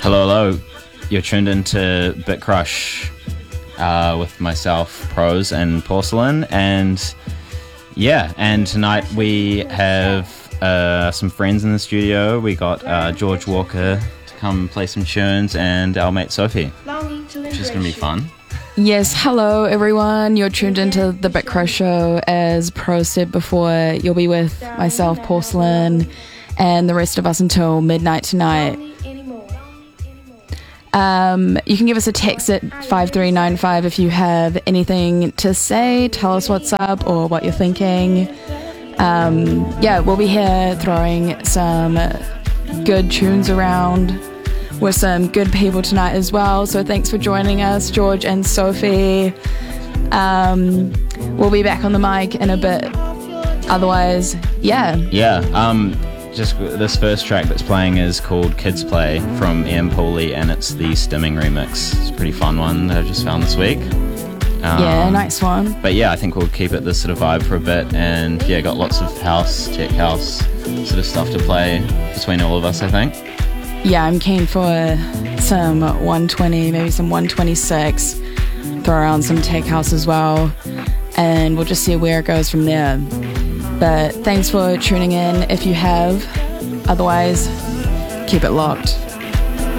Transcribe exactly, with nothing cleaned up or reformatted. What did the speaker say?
Hello, hello. You're tuned into Bit Crush uh, with myself, Prose, and Porcelain. And yeah, and tonight we have uh, some friends in the studio. We got uh, George Walker to come play some tunes and our mate Sophie, which is going to be fun. Yes, hello everyone. You're tuned into the Bit Crush show. As Prose said before, you'll be with myself, Porcelain, and the rest of us until midnight tonight. Um, you can give us a text at five three nine five if you have anything to say. Tell us what's up or what you're thinking. Um, yeah, we'll be here throwing some good tunes around with some good people tonight as well. So thanks for joining us, George and Sophie. Um, we'll be back on the mic in a bit. Otherwise, yeah. Yeah. Um, just this first track that's playing is called Kids Play from Ian Pooley, and it's the Stimming remix. It's a pretty fun one that I just found this week. Um, yeah, nice one. But yeah, I think we'll keep it this sort of vibe for a bit, and yeah, got lots of house, tech house sort of stuff to play between all of us, I think. Yeah, I'm keen for some one twenty, maybe some one twenty-six, throw around some tech house as well, and we'll just see where it goes from there. But thanks for tuning in if you have. Otherwise, keep it locked.